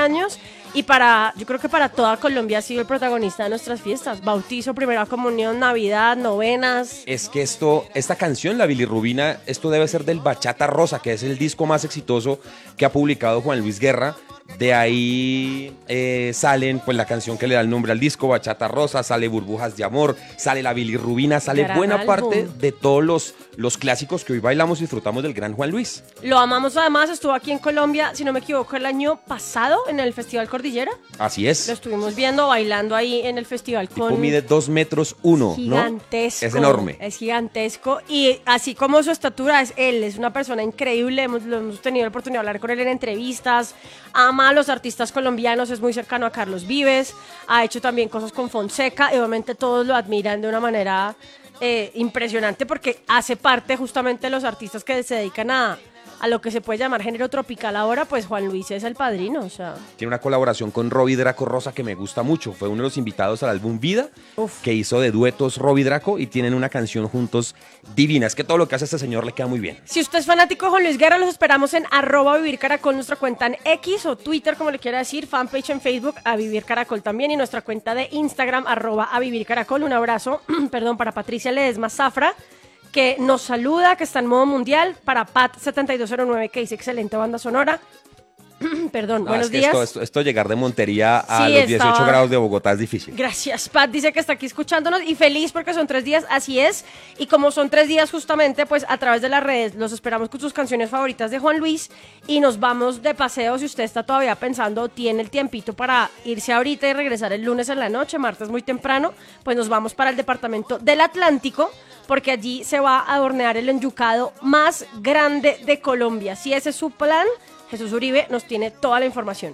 años y yo creo que para toda Colombia ha sido el protagonista de nuestras fiestas. Bautizo, primera comunión, Navidad, novenas. Es que esta canción, la bilirrubina, esto debe ser del Bachata Rosa, que es el disco más exitoso que ha publicado Juan Luis Guerra. De ahí salen pues la canción que le da el nombre al disco, Bachata Rosa, sale Burbujas de Amor, sale la bilirrubina, sale Gran buena álbum. parte de todos los clásicos que hoy bailamos y disfrutamos del gran Juan Luis. Lo amamos, además estuvo aquí en Colombia, si no me equivoco, el año pasado en el Festival Cordillera. Así Lo es. estuvimos viendo, bailando ahí en el festival Tipo con... mide 2,1 metros, ¿no? Gigantesco. Es enorme. Es gigantesco. Y así como su estatura, él es una persona increíble. Hemos tenido la oportunidad de hablar con él en entrevistas. Ama a los artistas colombianos, es muy cercano a Carlos Vives. Ha hecho también cosas con Fonseca. Y obviamente todos lo admiran de una manera impresionante porque hace parte justamente de los artistas que se dedican a lo que se puede llamar género tropical ahora. Pues Juan Luis es el padrino, o sea. Tiene una colaboración con Robbie Draco Rosa que me gusta mucho. Fue uno de los invitados al álbum Vida, Uf. que hizo de duetos Robbie Draco y tienen una canción juntos divina. Es que todo lo que hace este señor le queda muy bien. Si usted es fanático de Juan Luis Guerra, los esperamos en @vivircaracol, nuestra cuenta en X o Twitter, como le quiera decir, fanpage en Facebook, a Vivir Caracol también, y nuestra cuenta de Instagram, @avivircaracol. Un abrazo, perdón, para Patricia Ledesma Zafra, que nos saluda, que está en modo mundial, para Pat7209, que dice excelente banda sonora. Perdón, buenos es que días. esto llegar de Montería a Sí, los 18 estaba- grados de Bogotá es difícil. Gracias, Pat dice que está aquí escuchándonos y feliz porque son 3 días, así es. Y como son 3 días justamente, pues a través de las redes los esperamos con sus canciones favoritas de Juan Luis y nos vamos de paseo. Si usted está todavía pensando, tiene el tiempito para irse ahorita y regresar el lunes en la noche, martes muy temprano, pues nos vamos para el departamento del Atlántico, porque allí se va a hornear el enyucado más grande de Colombia. Si ese es su plan, Jesús Uribe nos tiene toda la información.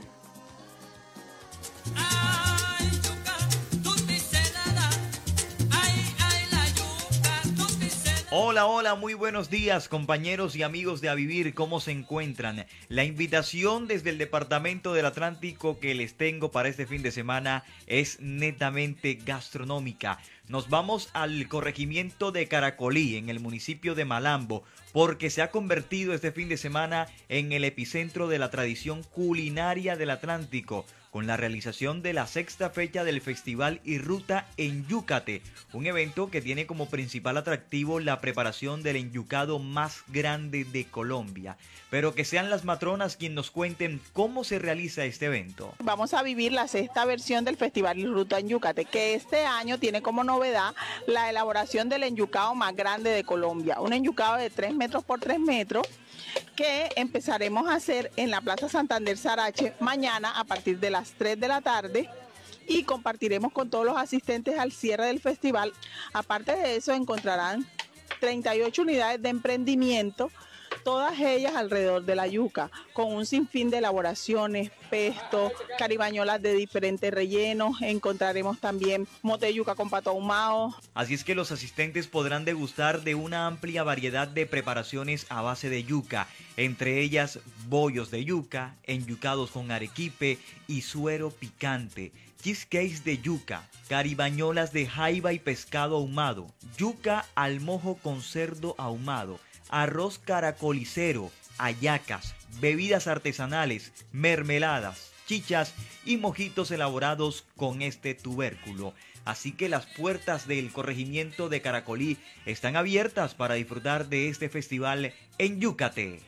Hola, hola, muy buenos días compañeros y amigos de A Vivir, ¿cómo se encuentran? La invitación desde el Departamento del Atlántico que les tengo para este fin de semana es netamente gastronómica. Nos vamos al corregimiento de Caracolí, en el municipio de Malambo, porque se ha convertido este fin de semana en el epicentro de la tradición culinaria del Atlántico, con la realización de la 6ª fecha del Festival y Ruta Enyúcate, un evento que tiene como principal atractivo la preparación del enyucado más grande de Colombia. Pero que sean las matronas quienes nos cuenten cómo se realiza este evento. Vamos a vivir la 6ª versión del Festival y Ruta Enyúcate, que este año tiene como novedad la elaboración del enyucado más grande de Colombia, un enyucado de 3 metros por 3 metros, que empezaremos a hacer en la Plaza Santander Sarache mañana a partir de las 3 de la tarde y compartiremos con todos los asistentes al cierre del festival. Aparte de eso encontrarán 38 unidades de emprendimiento, todas ellas alrededor de la yuca, con un sinfín de elaboraciones, pesto, caribañolas de diferentes rellenos. Encontraremos también mote de yuca con pato ahumado. Así es que los asistentes podrán degustar de una amplia variedad de preparaciones a base de yuca, entre ellas bollos de yuca, enyucados con arequipe y suero picante, cheesecakes de yuca, caribañolas de jaiba y pescado ahumado, yuca al mojo con cerdo ahumado, arroz caracolicero, hallacas, bebidas artesanales, mermeladas, chichas y mojitos elaborados con este tubérculo. Así que las puertas del corregimiento de Caracolí están abiertas para disfrutar de este festival en Yúcate.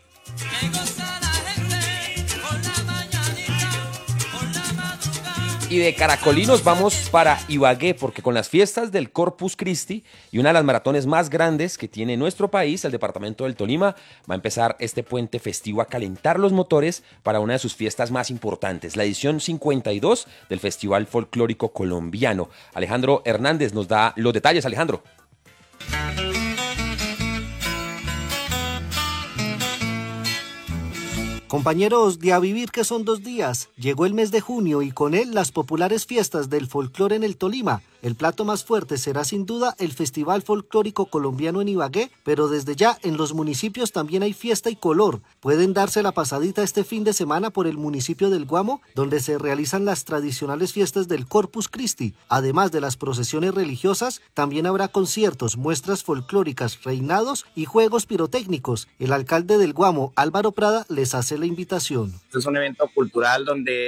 Y de Caracolí nos vamos para Ibagué, porque con las fiestas del Corpus Christi y una de las maratones más grandes que tiene nuestro país, el departamento del Tolima, va a empezar este puente festivo a calentar los motores para una de sus fiestas más importantes, la edición 52 del Festival Folclórico Colombiano. Alejandro Hernández nos da los detalles. Alejandro. Compañeros de A Vivir, que son 2 días, llegó el mes de junio y con él las populares fiestas del folclore en el Tolima. El plato más fuerte será sin duda el Festival Folclórico Colombiano en Ibagué, pero desde ya en los municipios también hay fiesta y color. Pueden darse la pasadita este fin de semana por el municipio del Guamo, donde se realizan las tradicionales fiestas del Corpus Christi. Además de las procesiones religiosas, también habrá conciertos, muestras folclóricas, reinados y juegos pirotécnicos. El alcalde del Guamo, Álvaro Prada, les hace la invitación. Es un evento cultural donde